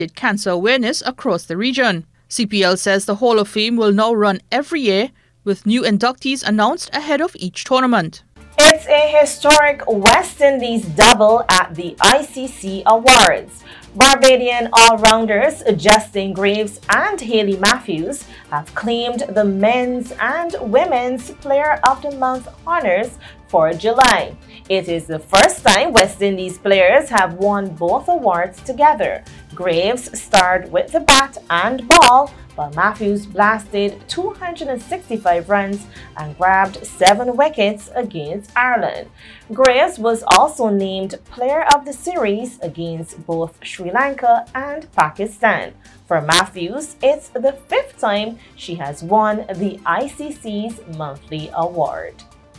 cancer awareness across the region. CPL says the Hall of Fame will now run every year, with new inductees announced ahead of each tournament. It's a historic West Indies double at the ICC Awards. Barbadian all-rounders Justin Graves and Hayley Matthews have claimed the Men's and Women's Player of the Month honors for July. It is the first time West Indies players have won both awards together. Graves starred with the bat and ball, while Matthews blasted 265 runs and grabbed 7 wickets against Ireland. Graves was also named Player of the Series against both Sri Lanka and Pakistan. For Matthews, it's the 5th time she has won the ICC's monthly award.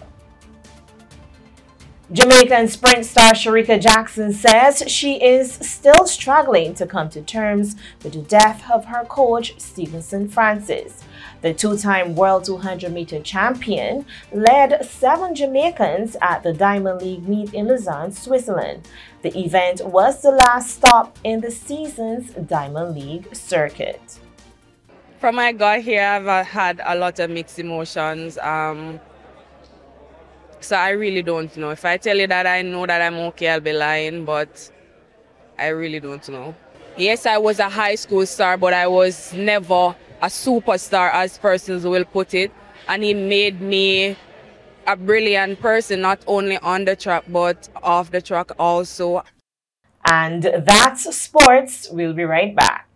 Jamaican sprint star Shericka Jackson says she is still struggling to come to terms with the death of her coach, Stevenson Francis. The 2-time World 200-meter champion led 7 Jamaicans at the Diamond League meet in Lausanne, Switzerland. The event was the last stop in the season's Diamond League circuit. From I got here, I've had a lot of mixed emotions. So I really don't know. If I tell you that I know that I'm okay, I'll be lying, but I really don't know. Yes, I was a high school star, but I was never a superstar, as persons will put it. And he made me a brilliant person, not only on the track, but off the track also. And that's sports. We'll be right back.